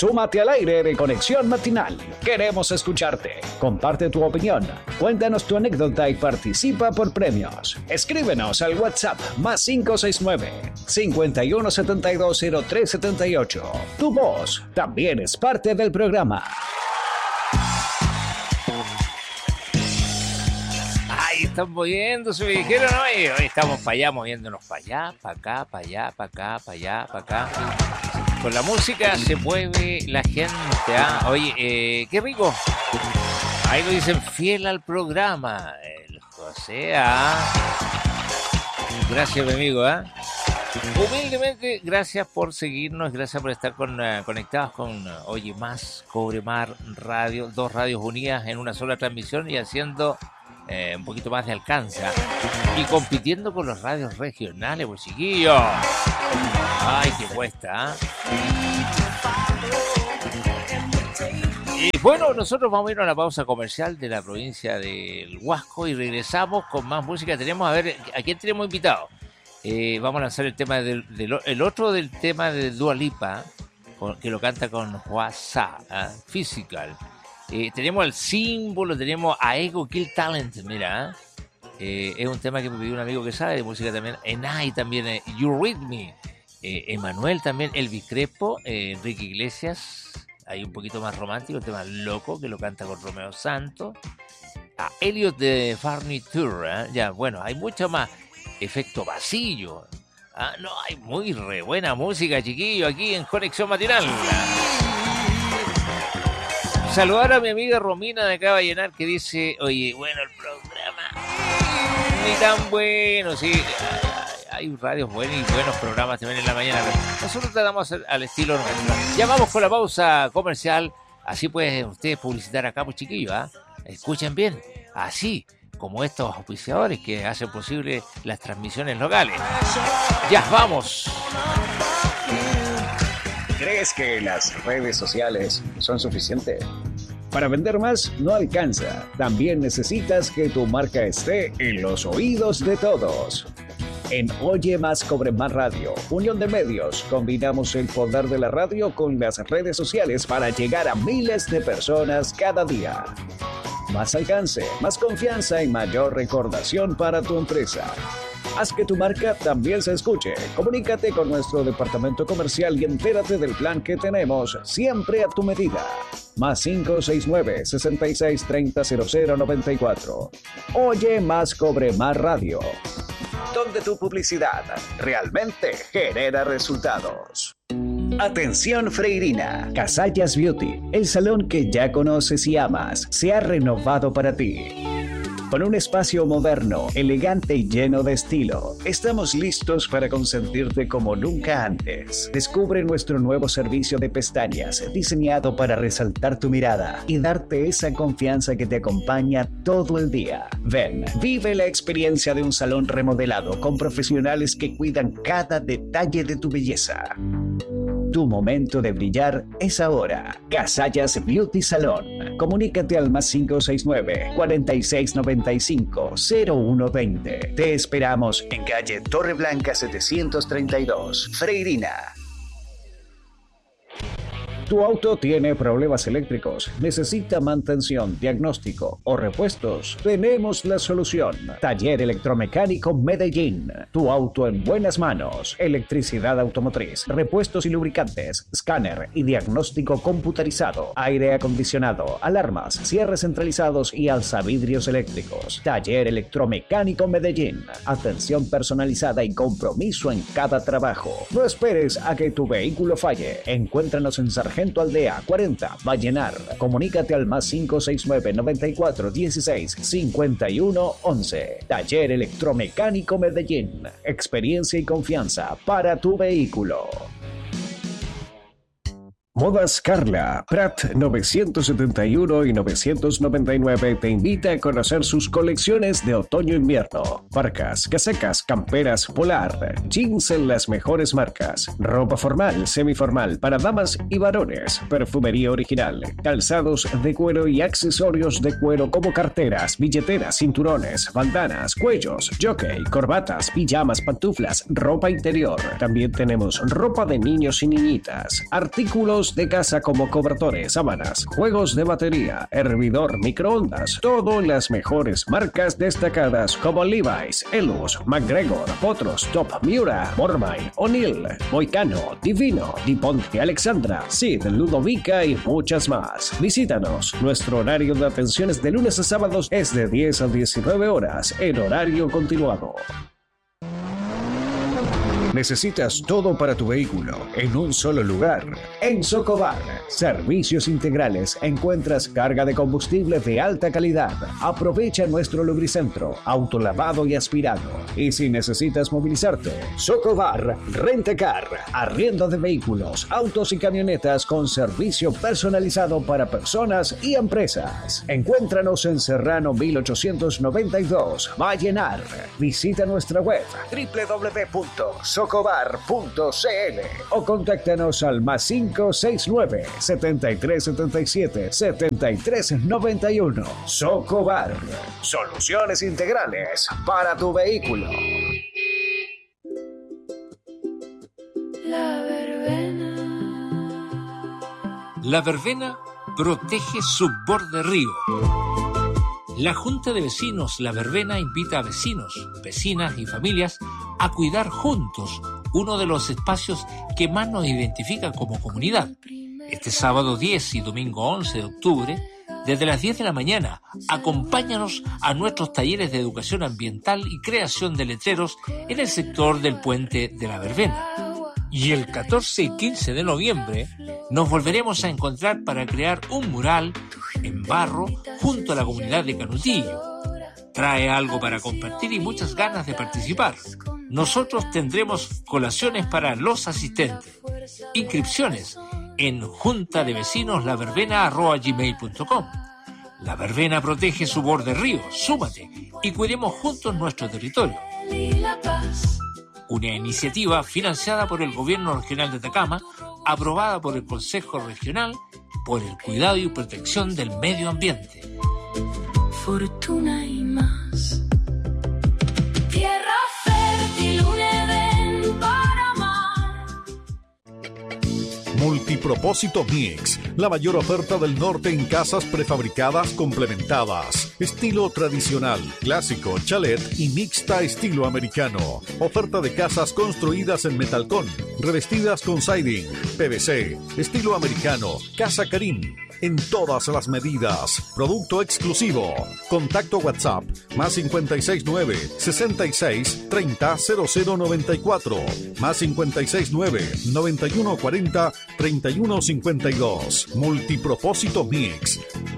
Súmate al aire de Conexión Matinal. Queremos escucharte. Comparte tu opinión. Cuéntanos tu anécdota y participa por premios. Escríbenos al WhatsApp +569 51720378. Tu voz también es parte del programa. Ahí están moviéndose, me dijeron hoy. Hoy estamos para allá, moviéndonos para allá, para acá, para allá, para acá, para allá, para acá. Con la música se mueve la gente, ¿ah? Oye, qué rico. Ahí lo dicen, fiel al programa. El José, ¿ah? Gracias, mi amigo, ¿ah? Humildemente, gracias por seguirnos, gracias por estar conectados con Oye Más, Cobre Mar Radio, dos radios unidas en una sola transmisión y haciendo un poquito más de alcance y compitiendo con los radios regionales, pues chiquillos. Ay, qué cuesta, ¿eh? Y bueno, nosotros vamos a ir a una pausa comercial de la provincia del Huasco y regresamos con más música. Tenemos, a ver, ¿a quién tenemos invitado? Vamos a lanzar el tema el otro del tema de Dua Lipa, que lo canta con Hwasa, Physical. Tenemos el símbolo, tenemos a Ego Kill Talent, mira. Es un tema que me pidió un amigo que sabe de música también. Enai también, You Read Me. Emanuel también, Elvis Crespo, Enrique Iglesias. Hay un poquito más romántico, el tema Loco, que lo canta con Romeo Santos. A Elliot de Furniture, ya, bueno, hay mucho más. Efecto Pasillo. No, hay muy re buena música, chiquillo, aquí en Conexión Matinal. Saludar a mi amiga Romina de acá de Vallenar, que dice, oye, bueno, el programa ni tan bueno, sí. Hay radios buenos y buenos programas también en la mañana. Nosotros tratamos al estilo nuestro. Ya vamos con la pausa comercial. Así pueden ustedes publicitar acá, pues chiquillos, ¿ah? Escuchen bien, así como estos auspiciadores que hacen posible las transmisiones locales. Ya vamos. ¿Crees que las redes sociales son suficientes? Para vender más no alcanza. También necesitas que tu marca esté en los oídos de todos. En Oye Más, Cobre Más Radio, Unión de Medios, combinamos el poder de la radio con las redes sociales para llegar a miles de personas cada día. Más alcance, más confianza y mayor recordación para tu empresa. Haz que tu marca también se escuche. Comunícate con nuestro departamento comercial y entérate del plan que tenemos siempre a tu medida. +569 66300094. Oye Más, Cobre Más Radio, donde tu publicidad realmente genera resultados. Atención Freirina, Casallas Beauty, el salón que ya conoces y amas, se ha renovado para ti. Con un espacio moderno, elegante y lleno de estilo, estamos listos para consentirte como nunca antes. Descubre nuestro nuevo servicio de pestañas, diseñado para resaltar tu mirada y darte esa confianza que te acompaña todo el día. Ven, vive la experiencia de un salón remodelado con profesionales que cuidan cada detalle de tu belleza. Tu momento de brillar es ahora. Casallas Beauty Salón. Comunícate al +569 4695 0120. Te esperamos en calle Torre Blanca 732, Freirina. ¿Tu auto tiene problemas eléctricos? ¿Necesita mantención, diagnóstico o repuestos? Tenemos la solución. Taller Electromecánico Medellín. Tu auto en buenas manos. Electricidad automotriz, repuestos y lubricantes, escáner y diagnóstico computarizado, aire acondicionado, alarmas, cierres centralizados y alzavidrios eléctricos. Taller Electromecánico Medellín. Atención personalizada y compromiso en cada trabajo. No esperes a que tu vehículo falle. Encuéntranos en Sargento Aldea 40, Vallenar. Comunícate al +569 94 16 51 11. Taller Electromecánico Medellín. Experiencia y confianza para tu vehículo. Modas Carla, Prat 971 y 999 te invita a conocer sus colecciones de otoño-invierno. Parcas, casacas, camperas, polar, jeans en las mejores marcas, ropa formal, semiformal para damas y varones, perfumería original, calzados de cuero y accesorios de cuero como carteras, billeteras, cinturones, bandanas, cuellos, jockey, corbatas, pijamas, pantuflas, ropa interior. También tenemos ropa de niños y niñitas, artículos Artículos de casa como cobertores, sábanas, juegos de batería, hervidor, microondas. Todo en las mejores marcas destacadas como Levi's, Elus, McGregor, Potros, Top, Miura, Mormine, O'Neill, Moicano, Divino, DuPont de Alexandra, Sid, Ludovica y muchas más. Visítanos. Nuestro horario de atenciones de lunes a sábados es de 10 a 19 horas en horario continuado. Necesitas todo para tu vehículo en un solo lugar. En Socobar, servicios integrales. Encuentras carga de combustible de alta calidad. Aprovecha nuestro lubricentro, autolavado y aspirado. Y si necesitas movilizarte, Socobar, Rentacar, arriendo de vehículos, autos y camionetas con servicio personalizado para personas y empresas. Encuéntranos en Serrano 1892, Vallenar. Visita nuestra web www.socobar.cl o contáctanos al +569 7377 7391. Socobar, soluciones integrales para tu vehículo. La verbena protege su borde río. La Junta de Vecinos La Verbena invita a vecinos, vecinas y familias a cuidar juntos uno de los espacios que más nos identifica como comunidad. Este sábado 10 y domingo 11 de octubre, desde las 10 de la mañana, acompáñanos a nuestros talleres de educación ambiental y creación de letreros en el sector del Puente de la Verbena. Y el 14 y 15 de noviembre nos volveremos a encontrar para crear un mural en barro junto a la comunidad de Canutillo. Trae algo para compartir y muchas ganas de participar. Nosotros tendremos colaciones para los asistentes. Inscripciones en juntadevecinosLaverbena@gmail.com. La Verbena protege su borde río. Súmate y cuidemos juntos nuestro territorio. Una iniciativa financiada por el Gobierno Regional de Atacama, aprobada por el Consejo Regional por el cuidado y protección del medio ambiente. Fortuna y más. Tierra fértil, un Edén para amar. Multipropósito Mix, la mayor oferta del norte en casas prefabricadas complementadas. Estilo tradicional, clásico, chalet y mixta estilo americano. Oferta de casas construidas en metalcón, revestidas con siding, PVC, estilo americano, Casa Karim. En todas las medidas. Producto exclusivo. Contacto WhatsApp +569 66 30 0094 +569 9140 3152. Multipropósito Mix.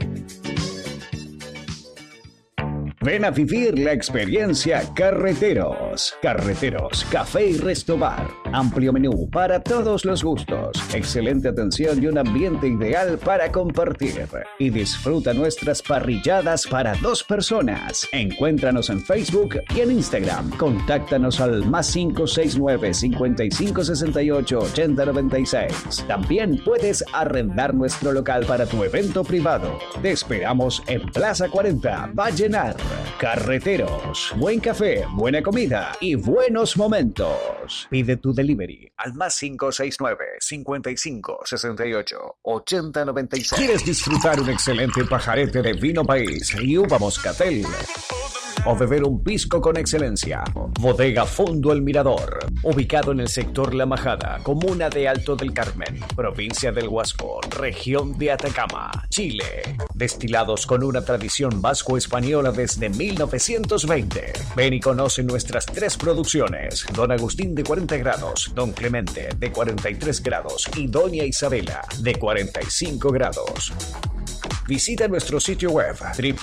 Ven a vivir la experiencia Carreteros. Carreteros, café y resto bar. Amplio menú para todos los gustos. Excelente atención y un ambiente ideal para compartir. Y disfruta nuestras parrilladas para 2 personas. Encuéntranos en Facebook y en Instagram. Contáctanos al +569 5568 8096. También puedes arrendar nuestro local para tu evento privado. Te esperamos en Plaza 40, Vallenar. Carreteros, buen café, buena comida y buenos momentos. Pide tu delivery al +569 55 68 80 96. ¿Quieres disfrutar un excelente pajarete de vino país y uva moscatel? O beber un pisco con excelencia. Bodega Fondo El Mirador, ubicado en el sector La Majada, comuna de Alto del Carmen, provincia del Huasco, región de Atacama, Chile. Destilados con una tradición vasco-española desde 1920. Ven y conoce nuestras 3 producciones: Don Agustín de 40 grados, Don Clemente de 43 grados y Doña Isabela de 45 grados. Visita nuestro sitio web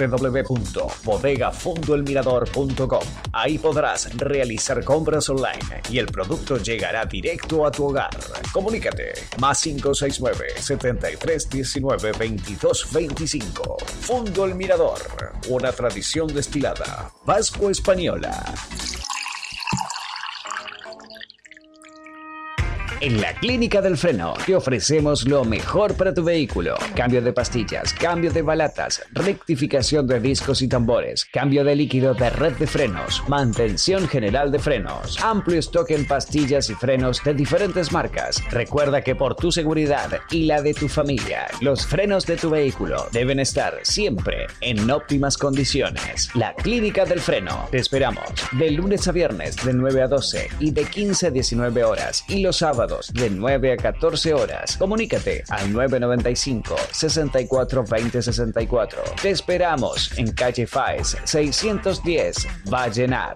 www.bodegafondoelmirador.com. Ahí podrás realizar compras online y el producto llegará directo a tu hogar. Comunícate +569 7319 2225. Fondo El Mirador, una tradición destilada vasco-española. En la Clínica del Freno te ofrecemos lo mejor para tu vehículo. Cambio de pastillas, cambio de balatas, rectificación de discos y tambores, cambio de líquido de red de frenos, mantención general de frenos, amplio stock en pastillas y frenos de diferentes marcas. Recuerda que por tu seguridad y la de tu familia, los frenos de tu vehículo deben estar siempre en óptimas condiciones. La Clínica del Freno. Te esperamos de lunes a viernes de 9 a 12 y de 15 a 19 horas y los sábados de 9 a 14 horas. Comunícate al 995 64 20 64. Te esperamos en calle Faes 610, Vallenar.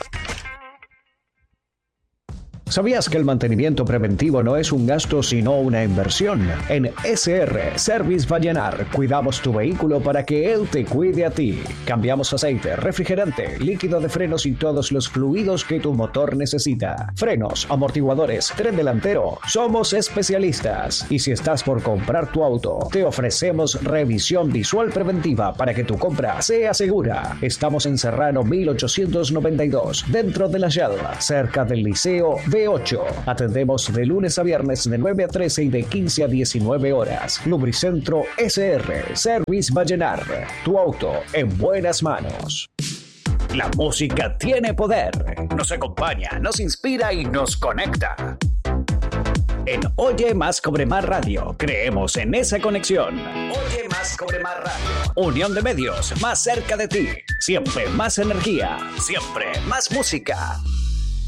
¿Sabías que el mantenimiento preventivo no es un gasto sino una inversión? En SR Service Vallenar cuidamos tu vehículo para que él te cuide a ti. Cambiamos aceite, refrigerante, líquido de frenos y todos los fluidos que tu motor necesita. Frenos, amortiguadores, tren delantero. Somos especialistas. Y si estás por comprar tu auto, te ofrecemos revisión visual preventiva para que tu compra sea segura. Estamos en Serrano 1892, dentro de la Yalva, cerca del Liceo B8. Atendemos de lunes a viernes de 9 a 13 y de 15 a 19 horas. Lubricentro SR Service Vallenar. Tu auto en buenas manos. La música tiene poder. Nos acompaña, nos inspira y nos conecta. En Oye Más Cobre Más Radio creemos en esa conexión. Oye Más Cobre Más Radio. Unión de medios más cerca de ti. Siempre más energía. Siempre más música.